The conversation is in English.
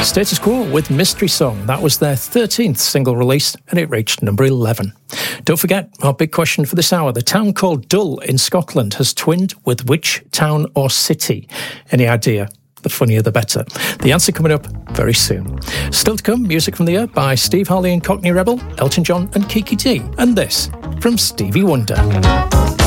Status Quo with Mystery Song. That was their 13th single release, and it reached number 11. Don't forget, our big question for this hour. The town called Dull in Scotland has twinned with which town or city? Any idea? The funnier the better. The answer coming up very soon. Still to come, music from the year by Steve Harley and Cockney Rebel, Elton John and Kiki Dee. And this from Stevie Wonder.